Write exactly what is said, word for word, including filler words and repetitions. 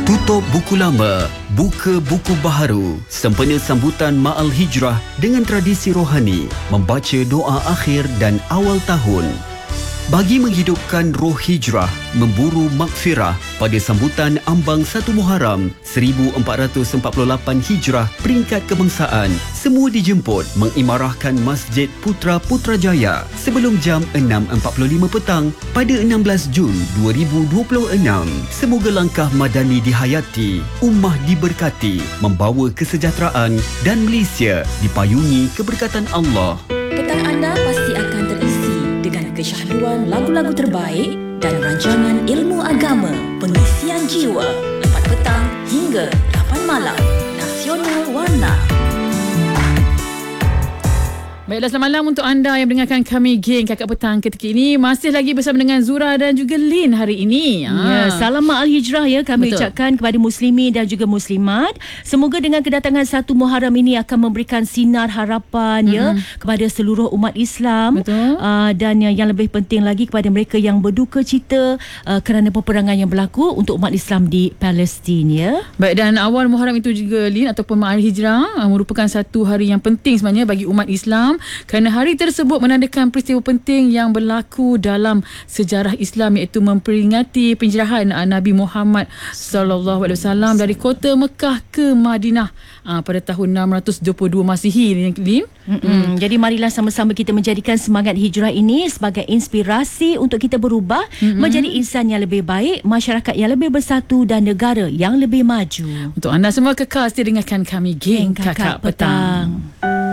Tutup buku lama, buka buku baharu. Sempena sambutan Ma'al Hijrah dengan tradisi rohani, membaca doa akhir dan awal tahun. Bagi menghidupkan roh hijrah, memburu makfirah pada sambutan ambang satu Muharram seribu empat ratus empat puluh lapan Hijrah peringkat kebangsaan, semua dijemput mengimarahkan Masjid Putra Putrajaya sebelum jam enam empat puluh lima petang pada enam belas Jun dua ribu dua puluh enam. Semoga langkah Madani dihayati, ummah diberkati, membawa kesejahteraan dan Malaysia dipayungi keberkatan Allah. Petang anda pasti akan terisi dengan kesyahduan lagu-lagu terbaik dan rancangan ilmu agama, pengisian jiwa, empat petang hingga lapan malam. Nasional Warna. Baiklah, selamat malam untuk anda yang mendengarkan kami, geng Kakak Petang ketika ini. Masih lagi bersama dengan Zura dan juga Lin hari ini. Ya, ha. salam Ma'al Hijrah ya kami Betul. ucapkan kepada muslimin dan juga muslimat. Semoga dengan kedatangan satu Muharram ini akan memberikan sinar harapan mm-hmm. ya kepada seluruh umat Islam. Betul. Uh, dan yang, yang lebih penting lagi kepada mereka yang berduka cita uh, kerana peperangan yang berlaku untuk umat Islam di Palestin ya. Baik, dan awal Muharram itu juga, Lin, ataupun Ma'al Hijrah uh, merupakan satu hari yang penting sebenarnya bagi umat Islam, kerana hari tersebut menandakan peristiwa penting yang berlaku dalam sejarah Islam, iaitu memperingati penjarahan uh, Nabi Muhammad sallallahu alaihi wasallam dari kota Mekah ke Madinah uh, pada tahun enam ratus dua puluh dua Masihi, Lin. Hmm. Jadi marilah sama-sama kita menjadikan semangat hijrah ini sebagai inspirasi untuk kita berubah mm-hmm. menjadi insan yang lebih baik, masyarakat yang lebih bersatu dan negara yang lebih maju. Untuk anda semua, kekal setia dengarkan kami, geng Kakak, Kakak Petang. Petang.